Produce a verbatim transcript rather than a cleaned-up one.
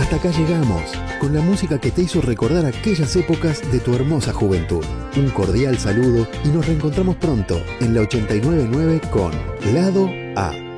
Hasta acá llegamos, con la música que te hizo recordar aquellas épocas de tu hermosa juventud. Un cordial saludo y nos reencontramos pronto en la ochenta y nueve punto nueve con Lado A.